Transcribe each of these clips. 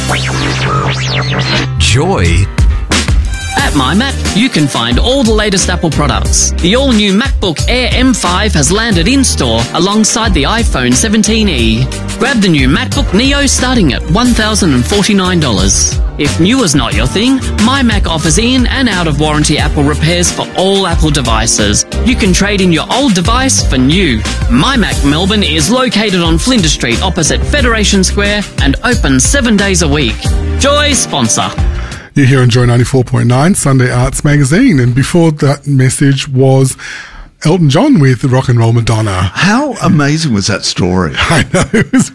Joy. At MyMac, you can find all the latest Apple products. The all-new MacBook Air M5 has landed in-store alongside the iPhone 17e. Grab the new MacBook Neo starting at $1,049. If new is not your thing, MyMac offers in and out-of-warranty Apple repairs for all Apple devices. You can trade in your old device for new. MyMac Melbourne is located on Flinders Street opposite Federation Square and open 7 days a week. Joy sponsor. You're here on Joy 94.9, Sunday Arts Magazine. And before that message was Elton John with Rock and Roll Madonna. How amazing was that story? I know. It was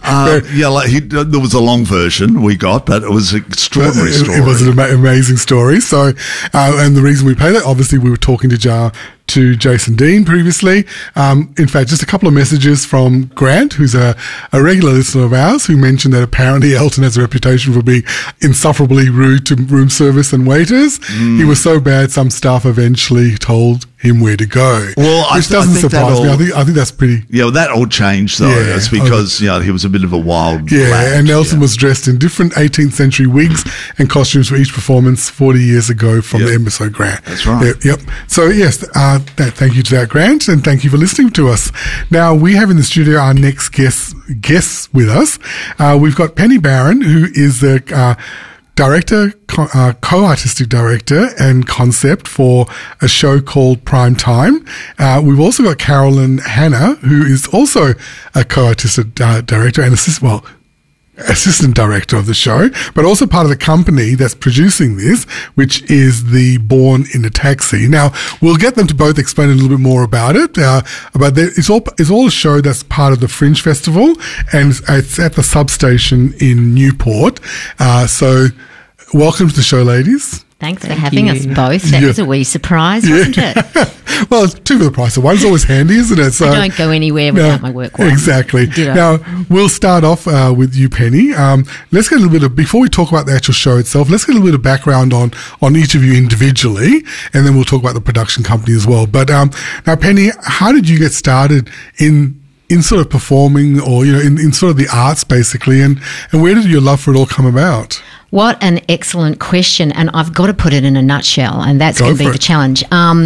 there was a long version we got, but it was an extraordinary story. It was an amazing story. So, and the reason we play that, obviously we were talking to Jason Dean previously. In fact, just a couple of messages from Grant, who's a regular listener of ours, who mentioned that apparently Elton has a reputation for being insufferably rude to room service and waiters. He was so bad, some staff eventually told him where to go. Well, which doesn't surprise me. I think that's pretty... Yeah, well, that all changed, though. Yeah, it's because he was a bit of a wild lad. And Elton was dressed in different 18th century wigs and costumes for each performance 40 years ago from the episode Grant. That's right. Yep. So, yes, thank you to that, Grant, and thank you for listening to us. Now, we have in the studio our next guests with us. We've got Penny Barron, who is the director, co-artistic director and concept for a show called Prime Time. We've also got Carolyn Hanna, who is also a co-artistic director and assistant director of the show, but also part of the company that's producing this, which is the Born in a Taxi. Now, we'll get them to both explain a little bit more about it. It's all a show that's part of the Fringe Festival, and it's at the substation in Newport. So, welcome to the show, ladies. Thanks for having us both. That was a wee surprise, wasn't it? Well, two for the price of one. It's always handy, isn't it? So, I don't go anywhere without my work one. Exactly. Now, we'll start off with you, Penny. Let's get a little bit of, before we talk about the actual show itself, let's get a little bit of background on each of you individually, and then we'll talk about the production company as well. But now, Penny, how did you get started in sort of performing or, in sort of the arts, basically, and where did your love for it all come about? What an excellent question, and I've got to put it in a nutshell, and that's going to be the challenge.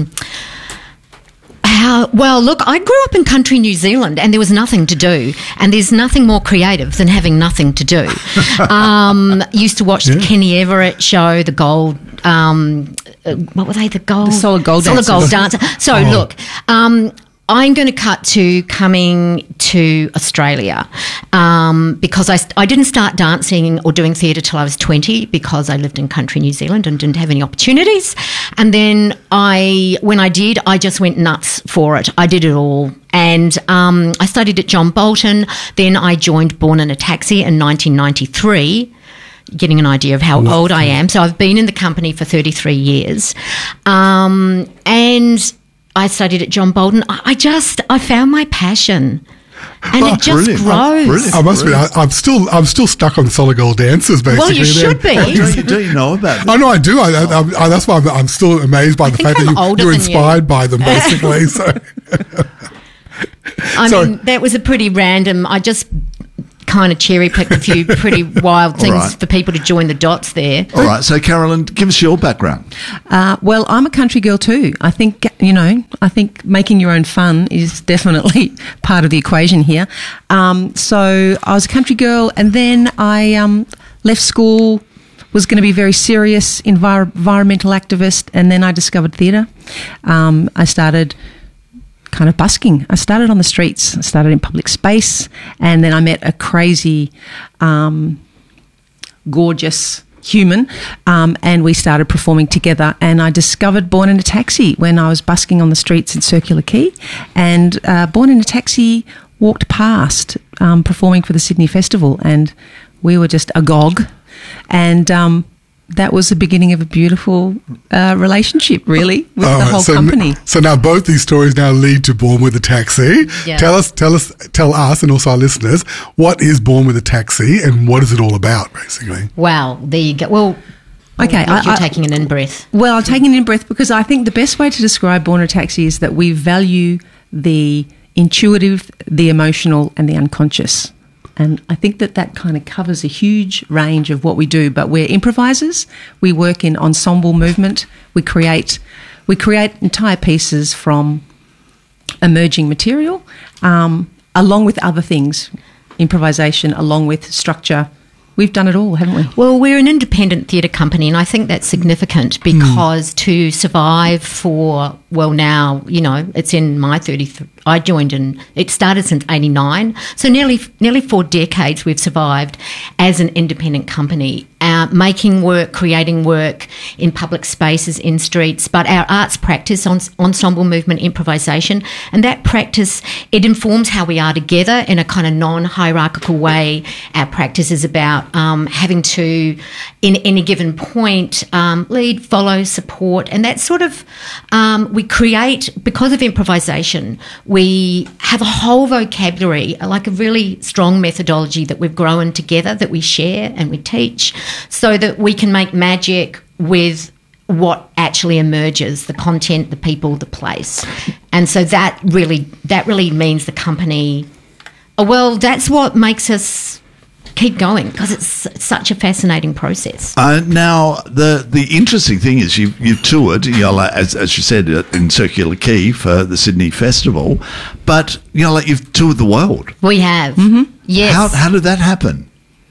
Look, I grew up in country New Zealand, and there was nothing to do, and there's nothing more creative than having nothing to do. Used to watch the Kenny Everett show, the Gold... what were they? The Solid Gold Dancer. So, look... I'm going to cut to coming to Australia because I didn't start dancing or doing theatre till I was 20 because I lived in country New Zealand and didn't have any opportunities. And then when I did, I just went nuts for it. I did it all. And I studied at John Bolton. Then I joined Born in a Taxi in 1993. Getting an idea of how old I am. So I've been in the company for 33 years. And I studied at John Bolton. I found my passion, and it just grows. I must be. I'm still stuck on Solid Gold Dancers. Basically, well, you should be. Do you know about them? Oh no, I do. That's why I'm still amazed by the fact that you're inspired by them. Basically, so. I mean, that was a pretty random. I just kind of cherry-picked a few pretty wild things for people to join the dots there. All right, so Carolyn, give us your background. Well, I'm a country girl too. I think making your own fun is definitely part of the equation here. So I was a country girl, and then I left school, was going to be a very serious environmental activist, and then I discovered theatre. I started kind of busking. I started on the streets. I started in public space, and then I met a crazy, gorgeous human, and we started performing together, and I discovered Born in a Taxi when I was busking on the streets in Circular Quay, and Born in a Taxi walked past performing for the Sydney Festival, and we were just agog, and that was the beginning of a beautiful relationship, really, with the whole company. So now both these stories now lead to Born with a Taxi. Yeah. Tell us, and also our listeners, what is Born with a Taxi, and what is it all about, basically? Wow, there you go. Well, okay, you're taking an in-breath. Well, I'm taking an in-breath because I think the best way to describe Born with a Taxi is that we value the intuitive, the emotional, and the unconscious. And I think that kind of covers a huge range of what we do. But we're improvisers. We work in ensemble movement. We create entire pieces from emerging material, along with other things, improvisation, along with structure. We've done it all, haven't we? Well, we're an independent theatre company, and I think that's significant because to survive for, well, now, it's in my 33. I joined it started since 89. So nearly 4 decades we've survived as an independent company, making work, creating work in public spaces, in streets, but our arts practice, ensemble movement, improvisation, and that practice, it informs how we are together in a kind of non-hierarchical way. Our practice is about having to, in any given point, lead, follow, support, and that sort of, we create, because of improvisation, we have a whole vocabulary, like a really strong methodology that we've grown together, that we share and we teach, so that we can make magic with what actually emerges, the content, the people, the place. And so that really means the company, well, that's what makes us keep going, because it's such a fascinating process. Now, the interesting thing is you've toured, as you said, in Circular Quay for the Sydney Festival, but you've toured the world. We have, yes. How did that happen?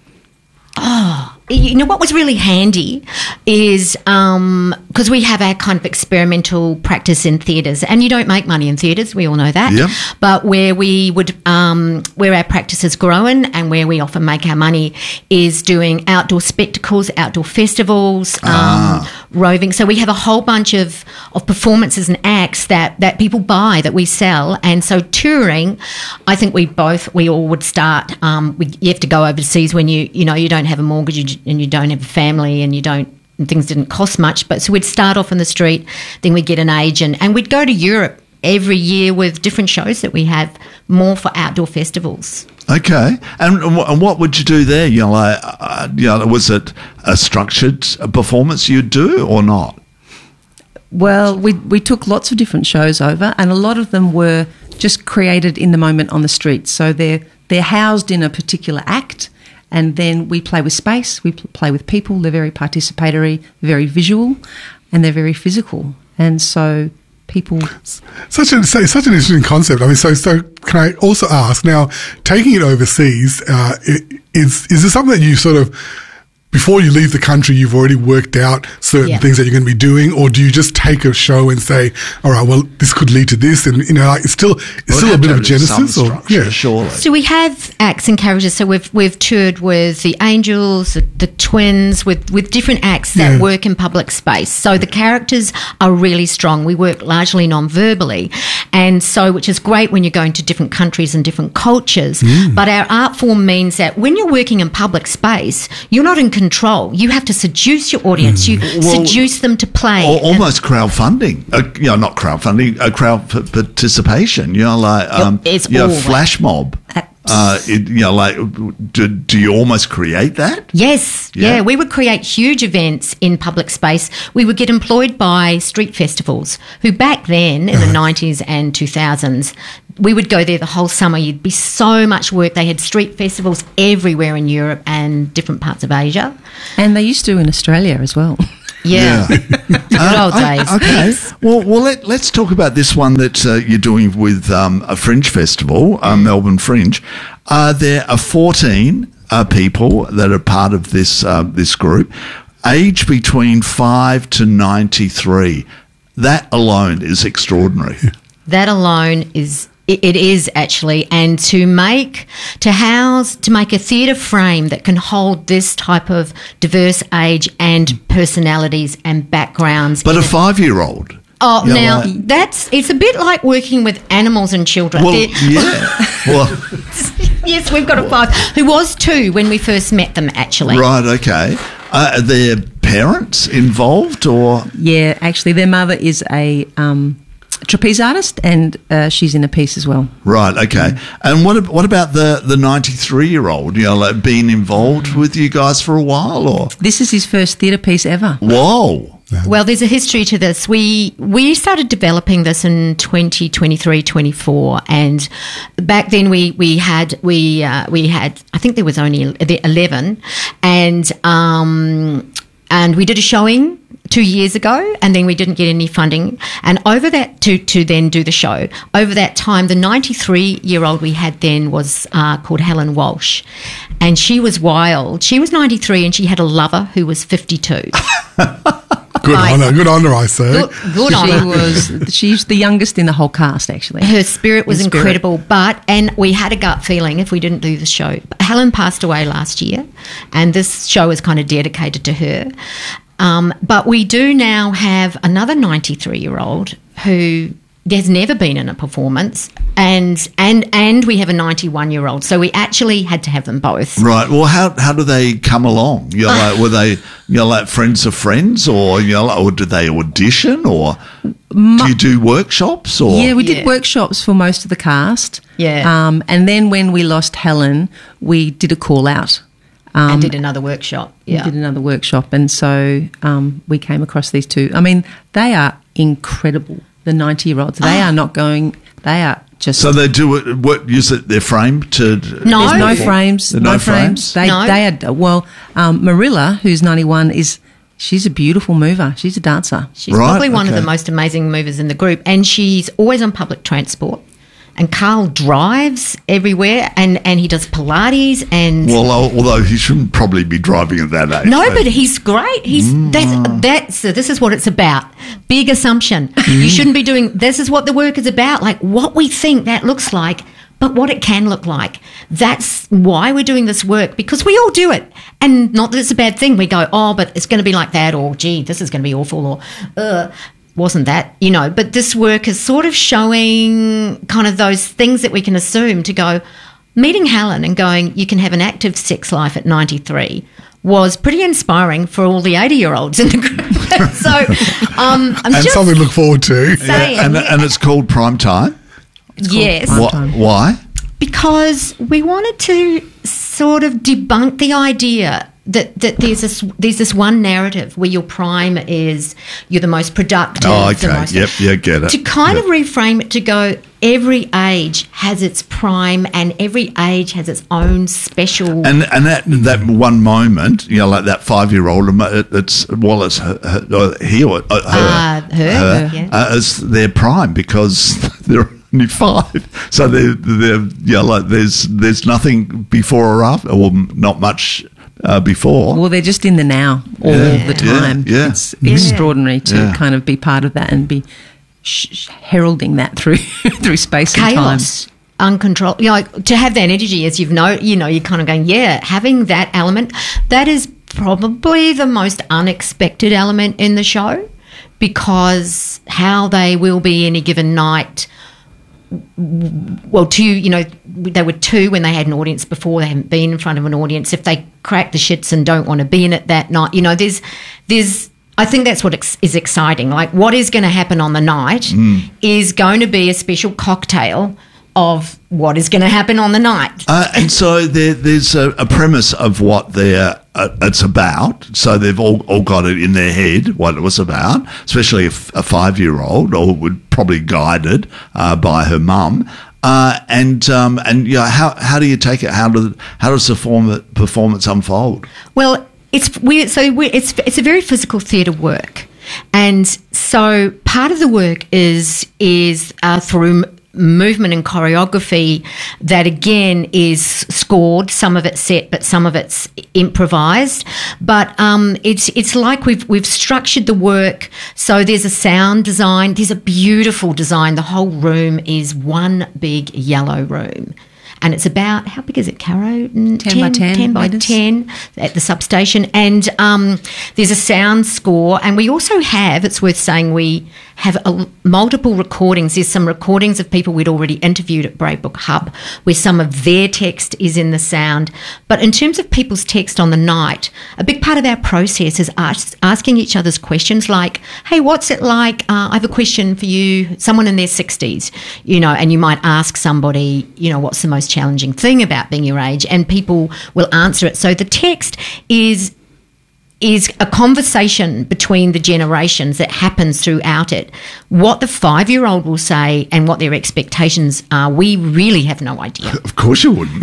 What was really handy is because we have our kind of experimental practice in theatres, and you don't make money in theatres, we all know that. Yep. But where we would, where our practice has grown and where we often make our money is doing outdoor spectacles, outdoor festivals, roving. So we have a whole bunch of performances and acts that people buy, that we sell. And so touring, I think we all would start. You have to go overseas when you don't have a mortgage and you don't have a family and things didn't cost much. But so we'd start off in the street, then we'd get an agent, and we'd go to Europe every year with different shows that we have, more for outdoor festivals. Okay. And what would you do there? Was it a structured performance you'd do or not? Well, we took lots of different shows over, and a lot of them were just created in the moment on the street. So they're housed in a particular act, and then we play with space, we play with people. They're very participatory, very visual, and they're very physical. And so people... Such an interesting concept. I mean, so can I also ask, now, taking it overseas, is there something that you sort of... Before you leave the country, you've already worked out certain things that you're going to be doing, or do you just take a show and say, "All right, well, this could lead to this," and it's still a bit of a genesis, or surely. So we have acts and characters. So we've toured with the Angels, the Twins, with different acts that work in public space. So the characters are really strong. We work largely non-verbally, and so which is great when you're going to different countries and different cultures. But our art form means that when you're working in public space, you're not in control. You have to seduce your audience. You seduce them to play. Almost crowdfunding. Not crowdfunding, crowd participation. It's all flash mob. Do you almost create that? Yes. Yeah, we would create huge events in public space. We would get employed by street festivals, who back then, in the 90s and 2000s, we would go there the whole summer. You'd be so much work. They had street festivals everywhere in Europe and different parts of Asia. And they used to in Australia as well. Yeah. Good old days. Okay. Yes. Well, let's talk about this one that you're doing with a Fringe festival, Melbourne Fringe. There are 14 people that are part of this group, aged between 5 to 93. That alone is extraordinary. That alone is... It is actually, and to make a theatre frame that can hold this type of diverse age and personalities and backgrounds. But a 5-year-old. Oh, now it's a bit like working with animals and children. Well, yes, we've got a 5 who was 2 when we first met them. Actually, right? Okay. Are their parents involved, or? Yeah, actually, their mother is a trapeze artist, and she's in a piece as well. Right, okay. And what about the 93-year-old? Been involved with you guys for a while, or? This is his first theatre piece ever. Whoa. Well, there's a history to this. We started developing this in 2023, 24, and back then we had I think there was only 11, and we did a showing 2 years ago, and then we didn't get any funding. And over that, to then do the show, over that time, the 93-year-old we had then was called Helen Walsh, and she was wild. She was 93, and she had a lover who was 52. Good honour, I say. Good honour. She's the youngest in the whole cast, actually. Her spirit was incredible, and we had a gut feeling if we didn't do the show. Helen passed away last year, and this show is kind of dedicated to her. But we do now have another 93-year-old who has never been in a performance, and we have a 91-year-old. So we actually had to have them both. Right. Well, how do they come along? Were they like friends of friends, or or did they audition, or do you do workshops? Or yeah, we did workshops for most of the cast. Yeah. And then when we lost Helen, we did a call out. And did another workshop. Yeah. We did another workshop, and so we came across these two. I mean, they are incredible. The 90-year-olds, they are not going. They are just. So they do it. What use it? Their frame to? No, there's no frames. No frames. They had Marilla, who's 91, she's a beautiful mover. She's a dancer. She's probably one of the most amazing movers in the group, and she's always on public transport. And Carl drives everywhere, and he does Pilates, and although he shouldn't probably be driving at that age. No, but he's great. This is what it's about. Big assumption. You shouldn't be doing. This is what the work is about. Like what we think that looks like, but what it can look like. That's why we're doing this work, because we all do it, and not that it's a bad thing. We go, oh, but it's going to be like that, or gee, this is going to be awful, or wasn't that, but this work is sort of showing kind of those things that we can assume to go. Meeting Helen and going, you can have an active sex life at 93 was pretty inspiring for all the 80-year-olds in the group. So I'm just something to look forward to. Saying, and it's called Prime Time? Yes. Why? Because we wanted to sort of debunk the idea that there's this one narrative where your prime is you're the most productive. Oh, okay. Get it. To kind of reframe it to go, every age has its prime, and every age has its own special. And that one moment, like that 5-year-old, it's her as their prime, because they're only 5, so they're there's nothing before or after, or not much. Before. Well, they're just in the now all the time. Yeah. It's extraordinary to kind of be part of that and be heralding that through space and time. Chaos, uncontrolled. To have that energy, as you're kind of going, having that element, that is probably the most unexpected element in the show, because how they will be any given night. Well, they were 2 when they had an audience before. They haven't been in front of an audience. If they crack the shits and don't want to be in it that night, there's. I think that's what is exciting. Like, what is going to happen on the night is going to be a special cocktail of what is going to happen on the night. And so there's a premise of what it's about. So they've all got it in their head what it was about, especially a 5-year-old, or would probably guided by her mum. And how do you take it? How does the performance unfold? Well, it's a very physical theatre work, and so part of the work is through movement and choreography that again is scored, some of it's set but some of it's improvised, but it's like we've structured the work. So there's a sound design, there's a beautiful design. The whole room is one big yellow room. And it's about, how big is it, Caro? 10 by 10. 10 by 10 at the substation. And there's a sound score. And we also have, it's worth saying, we have multiple recordings. There's some recordings of people we'd already interviewed at Brave Book Hub where some of their text is in the sound. But in terms of people's text on the night, a big part of our process is asking each other's questions like, hey, what's it like? I have a question for you, someone in their 60s, and you might ask somebody, what's the most challenging thing about being your age, and people will answer it. So the text is is a conversation between the generations that happens throughout it. What the 5-year-old will say and what their expectations are, we really have no idea. Of course you wouldn't.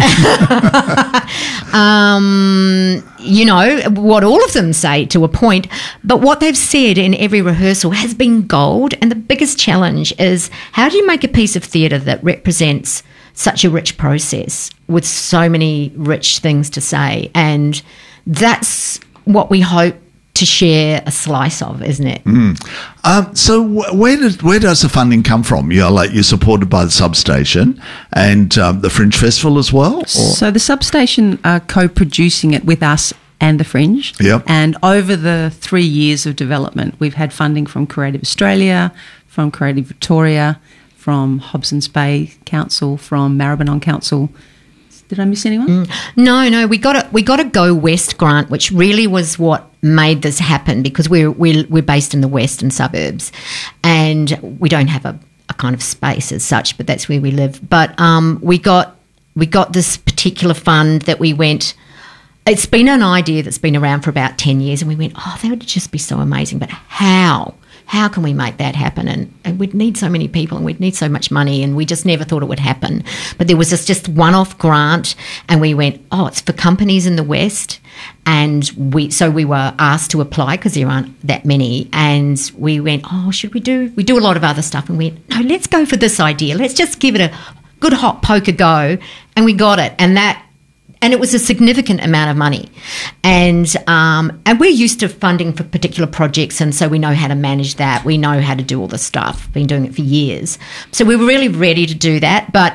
You know, what all of them say to a point, but what they've said in every rehearsal has been gold. And the biggest challenge is, how do you make a piece of theatre that represents such a rich process with so many rich things to say? And that's what we hope to share a slice of, isn't it? So where does the funding come from? You're supported by the Substation and the Fringe Festival as well? Or? So the Substation are co-producing it with us and the Fringe. Yep. And over the 3 years of development, we've had funding from Creative Australia, from Creative Victoria, from Hobsons Bay Council, from Maribyrnong Council. Did I miss anyone? No. We got a Go West grant, which really was what made this happen, because we're based in the western suburbs, and we don't have a kind of space as such, but that's where we live. But we got this particular fund that we went. It's been an idea that's been around for about 10 years, and we went, that would just be so amazing. But how? How can we make that happen? And we'd need so many people and we'd need so much money, and we just never thought it would happen. But there was this just one-off grant, and we went, it's for companies in the West. And we were asked to apply because there aren't that many. And we went, should we do? We do a lot of other stuff. And we went, no, let's go for this idea. Let's just give it a good hot poker go. And we got it. And it was a significant amount of money. And we're used to funding for particular projects, and so we know how to manage that. We know how to do all the stuff. Been doing it for years. So we were really ready to do that, but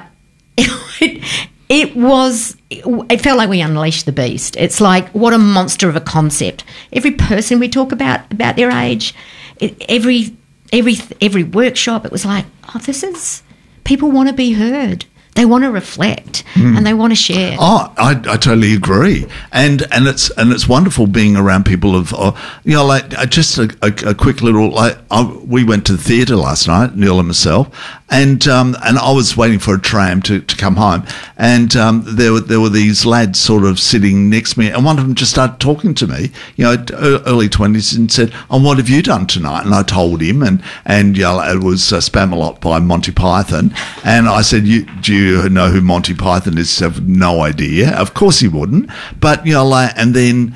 it felt like we unleashed the beast. It's like, what a monster of a concept. Every person we talk about their age, every workshop, it was like, this is, people want to be heard. They want to reflect and they want to share. I totally agree, and it's wonderful being around people of just a quick little we went to the theatre last night, Neil and myself, and I was waiting for a tram to come home, and there were these lads sort of sitting next to me, and one of them just started talking to me, early 20s, and said, what have you done tonight? And I told him, and it was Spamalot by Monty Python, and I said, do you know who Monty Python is? Have no idea. Of course he wouldn't. But and then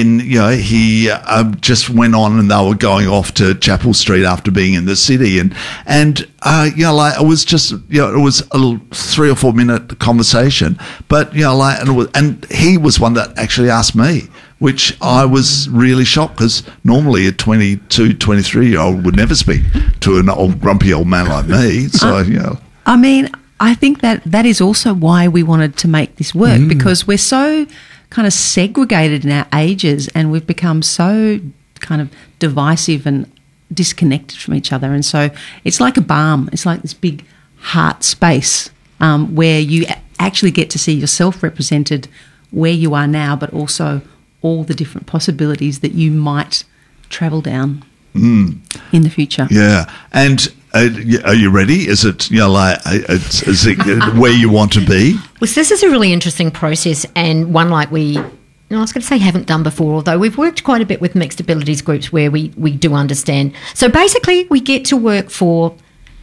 he just went on, and they were going off to Chapel Street after being in the city, and it was just it was a 3 or 4 minute conversation, but and he was one that actually asked me, which I was really shocked, because normally a 22, 23-year-old would never speak to an old grumpy old man like me. So I mean, I think that is also why we wanted to make this work, because we're so kind of segregated in our ages, and we've become so kind of divisive and disconnected from each other. And so it's like a balm. It's like this big heart space where you actually get to see yourself represented where you are now, but also all the different possibilities that you might travel down in the future. Yeah. And are you ready? Is it, is it where you want to be? Well, this is a really interesting process, and one like I was going to say haven't done before, although we've worked quite a bit with mixed abilities groups where we do understand. So basically we get to work for,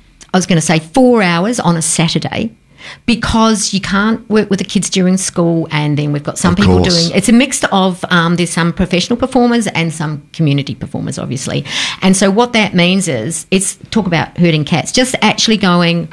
4 hours on a Saturday, because you can't work with the kids during school, and then we've got some people doing, it's a mix of, there's some professional performers and some community performers, obviously. And so what that means is, it's talk about herding cats, just actually going,